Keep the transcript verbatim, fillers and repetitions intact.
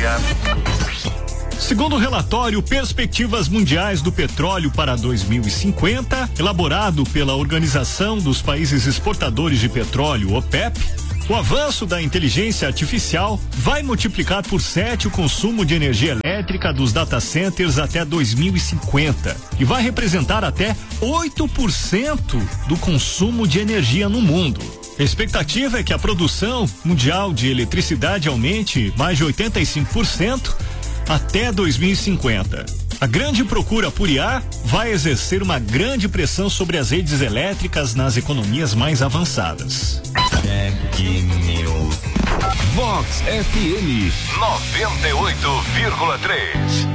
dia. Segundo o relatório Perspectivas Mundiais do Petróleo para dois mil e cinquenta, elaborado pela Organização dos Países Exportadores de Petróleo, OPEP, o avanço da inteligência artificial vai multiplicar por sete o consumo de energia elétrica dos data centers até dois mil e cinquenta e vai representar até oito por cento do consumo de energia no mundo. A expectativa é que a produção mundial de eletricidade aumente mais de oitenta e cinco por cento até dois mil e cinquenta. A grande procura por I A vai exercer uma grande pressão sobre as redes elétricas nas economias mais avançadas. Tech News. Vox F M noventa e oito vírgula três.